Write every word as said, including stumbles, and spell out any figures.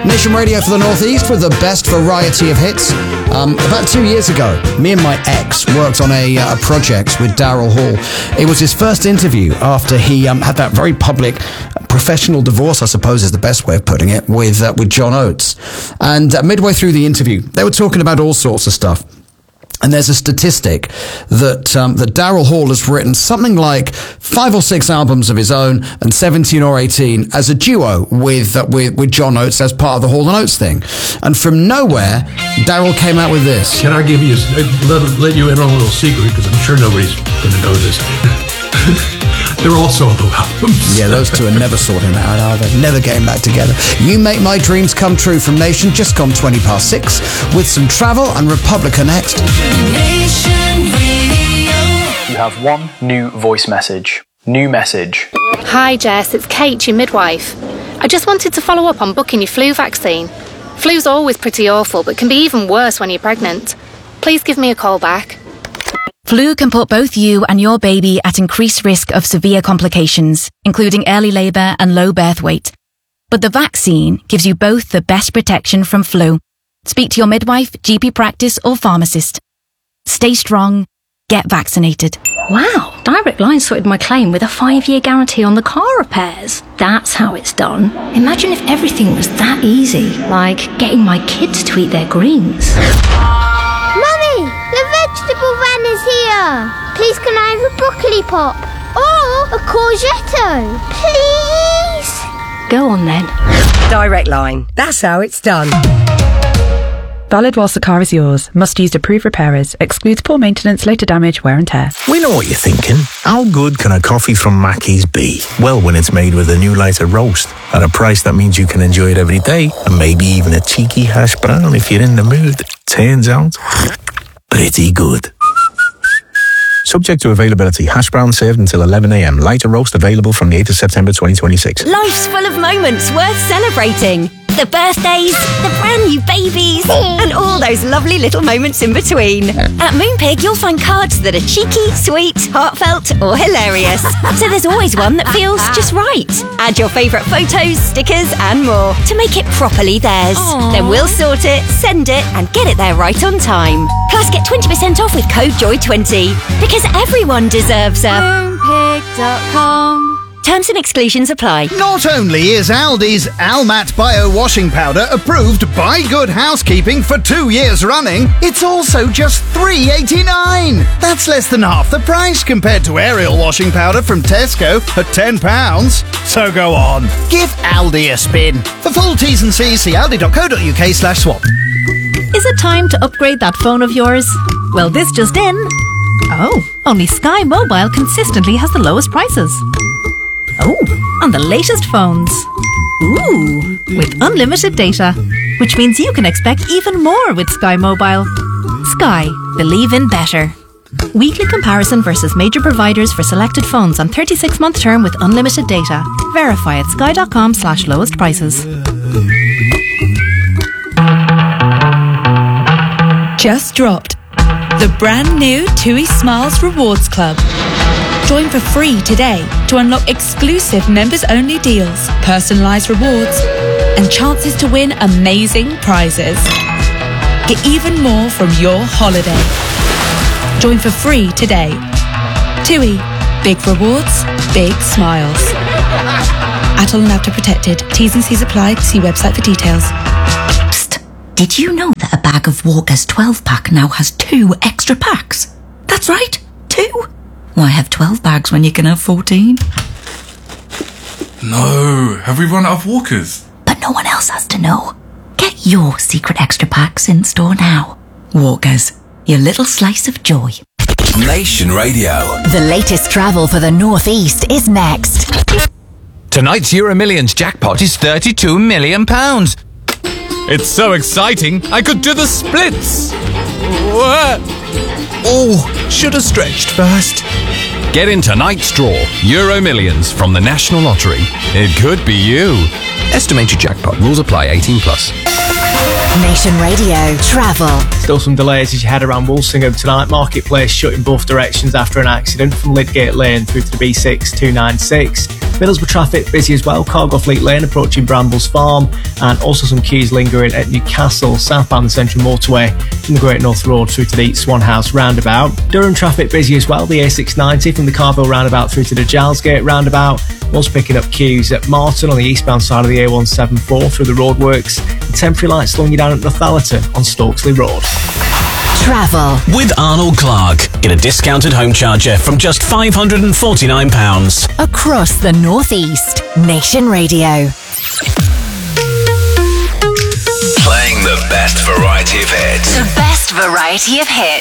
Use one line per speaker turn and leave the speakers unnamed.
Nation Radio for the Northeast with the best variety of hits. Um, about two years ago, me and my ex worked on a, uh, a project with Daryl Hall. It was his first interview after he um, had that very public professional divorce, I suppose is the best way of putting it, with uh, with John Oates. And uh, midway through the interview, they were talking about all sorts of stuff. And there's a statistic that um, that Daryl Hall has written something like five or six albums of his own and seventeen or eighteen as a duo with uh, with, with John Oates as part of the Hall and Oates thing. And from nowhere, Daryl came out with this.
Can I give you let, let you in on a little secret, because I'm sure nobody's going to know this. They're all solo albums.
Yeah, those two are never sorting that out, are they? Never getting back together. You Make My Dreams Come True from Nation, just gone twenty past six, with some Travel and Republica next.
Nation Radio.
You have one new voice message. New message.
Hi Jess, it's Kate, your midwife. I just wanted to follow up on booking your flu vaccine. Flu's always pretty awful, but can be even worse when you're pregnant. Please give me a call back.
Flu can put both you and your baby at increased risk of severe complications, including early labour and low birth weight. But the vaccine gives you both the best protection from flu. Speak to your midwife, G P practice or pharmacist. Stay strong. Get vaccinated.
Wow, Direct Line sorted my claim with a five-year guarantee on the car repairs. That's how it's done. Imagine if everything was that easy, like getting my kids to eat their greens.
Mummy, the vegetable van is here. Please can I have a broccoli pop? Or a courgette? Please?
Go on then.
Direct Line. That's how it's done.
Valid whilst the car is yours. Must use approved repairers. Excludes poor maintenance, later damage, wear and tear.
We know what you're thinking. How good can a coffee from Mackey's be? Well, when it's made with a new lighter roast at a price that means you can enjoy it every day, and maybe even a cheeky hash brown if you're in the mood. Turns out, pretty good. Subject to availability. Hash brown served until eleven a m. Lighter roast available from the eighth of September twenty twenty-six.
Life's full of moments worth celebrating. The birthdays, the brand new babies, and all those lovely little moments in between. At Moonpig, you'll find cards that are cheeky, sweet, heartfelt, or hilarious. So there's always one that feels just right. Add your favourite photos, stickers, and more to make it properly theirs. Aww. Then we'll sort it, send it, and get it there right on time. Plus, get twenty percent off with code joy twenty. Because everyone deserves a moonpig dot com. Terms and exclusions apply.
Not only is Aldi's Almat Bio Washing Powder approved by Good Housekeeping for two years running, it's also just three eighty-nine. That's less than half the price compared to Ariel Washing Powder from Tesco at ten pounds. So go on, give Aldi a spin. For full T's and C's, see aldi.co.uk slash swap.
Is it time to upgrade that phone of yours? Well, this just in. Oh, only Sky Mobile consistently has the lowest prices. Oh, on the latest phones. Ooh, with unlimited data, which means you can expect even more with Sky Mobile. Sky, believe in better. Weekly comparison versus major providers for selected phones on thirty-six month term with unlimited data. Verify at sky.com slash lowest prices.
Just dropped. The brand new TUI Smiles Rewards Club. Join for free today to unlock exclusive members-only deals, personalised rewards, and chances to win amazing prizes. Get even more from your holiday. Join for free today. TUI. Big rewards, big smiles. Atoll and After Protected. T's and C's apply. See website for details.
Psst. Did you know that a bag of Walker's twelve pack now has two extra packs? That's right, two. Why have twelve bags when you can have fourteen?
No, have we run out of Walkers?
But no one else has to know. Get your secret extra packs in store now. Walkers, your little slice of joy.
Nation Radio.
The latest travel for the Northeast is next.
Tonight's Euro Millions jackpot is thirty-two million pounds. It's so exciting, I could do the splits. Oh, should have stretched first. Get in tonight's draw, Euro Millions from the National Lottery. It could be you. Estimated jackpot. Rules apply. eighteen plus.
Nation Radio Travel.
Still some delays as you head around Woolsingham tonight. Marketplace shut in both directions after an accident from Lidgate Lane through to the B six two ninety-six. Middlesbrough traffic busy as well. Cargo Fleet Lane approaching Brambles Farm, and also some queues lingering at Newcastle, southbound the Central Motorway from the Great North Road through to the Swan House roundabout. Durham traffic busy as well. The A six ninety from the Carville roundabout through to the Gilesgate roundabout. Also picking up queues at Marton on the eastbound side of the A one seventy-four through the roadworks. And temporary lights slowing you down at Northallerton on Stokesley Road.
Travel
with Arnold Clark. Get a discounted home charger from just five hundred forty-nine pounds.
across the Northeast. Nation Radio.
Playing the best variety of hits.
The best variety of hits.